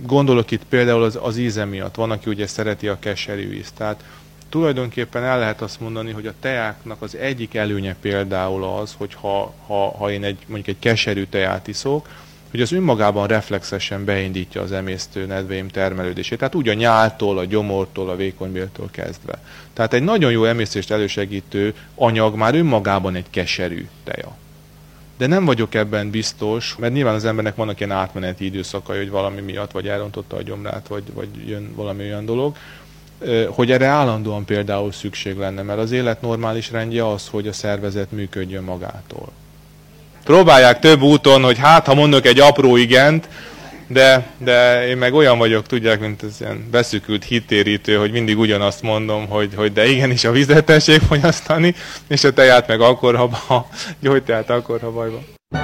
Gondolok itt például az íze miatt. Van, aki ugye szereti a keserű ízt. Tehát tulajdonképpen el lehet azt mondani, hogy a teáknak az egyik előnye például az, hogy ha én mondjuk egy keserű teát iszok, hogy az önmagában reflexesen beindítja az emésztő nedveim termelődését. Tehát úgy a nyáltól, a gyomortól, a vékonybéltől kezdve. Tehát egy nagyon jó emésztést elősegítő anyag már önmagában egy keserű teja. De nem vagyok ebben biztos, mert nyilván az embernek vannak ilyen átmeneti időszakai, hogy valami miatt, vagy elrontotta a gyomrát, vagy jön valami olyan dolog, hogy erre állandóan például szükség lenne, mert az élet normális rendje az, hogy a szervezet működjön magától. Próbálják több úton, hogy ha mondok egy apró igent, de én meg olyan vagyok, tudják, mint ez ilyen beszűkült hittérítő, hogy mindig ugyanazt mondom, hogy de igenis a vizet tessék fogyasztani, és a teját meg akkor, ha gyógyteát akkor, ha baj van.